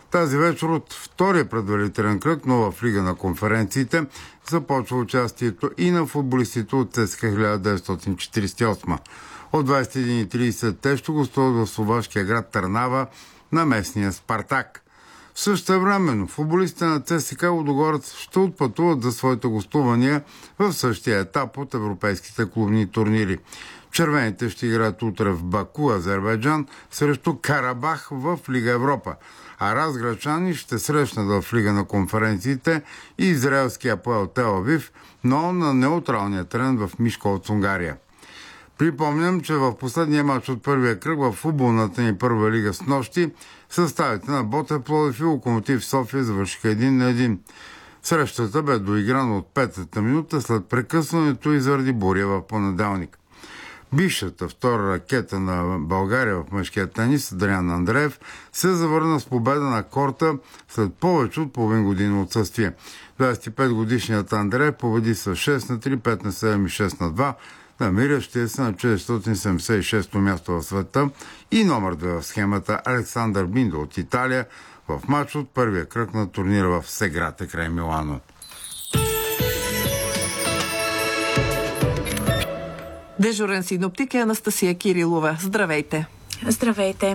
Тази вечер от втория предварителен кръг, но в Лига на конференциите, започва участието и на футболистите от ЦСКА 1948. От 21:30 те ще гостуват в словашкия град Търнава на местния Спартак. Същевременно футболистите на ЦСКА Лудогорец ще отпътуват за своите гостувания в същия етап от европейските клубни турнири. Червените ще играят утре в Баку, Азербайджан, срещу Карабах в Лига Европа, а разграчани ще срещнат в Лига на конференциите и израелския Апоел Тел Авив, но на неутралния терен в Мишковец, Унгария. Припомням, че в последния матч от първия кръг в футболната ни първа лига с нощи съставите на Ботев Пловдив и Локомотив София завършиха 1-1. Срещата бе доиграна от 5-та минута след прекъсването и заради буря в понеделник. Бившата втора ракета на България в мъжкия тенис, Адриан Андреев, се завърна с победа на корта след повече от половин година отсъствие. 25-годишният Андреев победи с 6-3, 5-7 и 6-2, намиращия се на 476-то място в света, и номер 2 в схемата Александър Биндо от Италия в матч от първия кръг на турнира в Сеграте край Милано. Дежурен синоптик е Анастасия Кирилова. Здравейте! Здравейте!